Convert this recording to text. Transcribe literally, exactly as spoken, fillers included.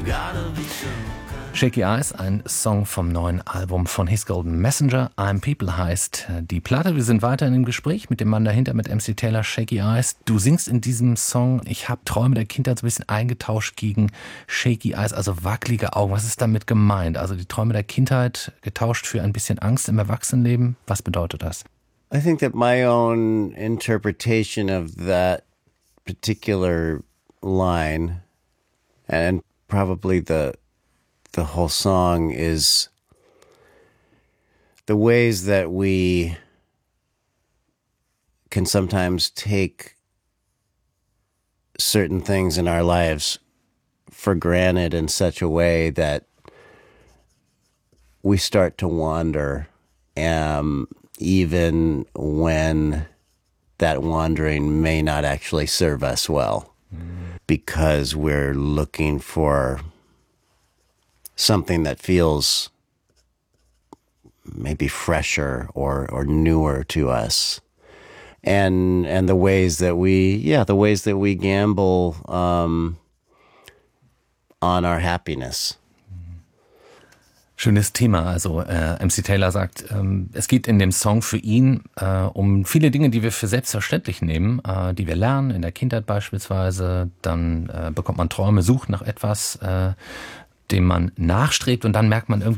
Shaky Eyes, ein Song vom neuen Album von His Golden Messenger. I'm People heißt die Platte. Wir sind weiter in dem Gespräch mit dem Mann dahinter, mit M C Taylor, Shaky Eyes. Du singst in diesem Song, ich habe Träume der Kindheit so ein bisschen eingetauscht gegen Shaky Eyes, also wackelige Augen. Was ist damit gemeint? Also die Träume der Kindheit getauscht für ein bisschen Angst im Erwachsenenleben. Was bedeutet das? I think that my own interpretation of that particular line, and probably the the whole song, is the ways that we can sometimes take certain things in our lives for granted in such a way that we start to wander, um, even when that wandering may not actually serve us well, mm. because we're looking for something that feels maybe fresher or, or newer to us. And and the ways that we, yeah, the ways that we gamble um, on our happiness. Schönes Thema. Also äh, M C Taylor sagt, ähm, es geht in dem Song für ihn äh, um viele Dinge, die wir für selbstverständlich nehmen, äh, die wir lernen, in der Kindheit beispielsweise. Dann äh, bekommt man Träume, sucht nach etwas, äh, dem man nachstrebt, und dann merkt man irgendwie,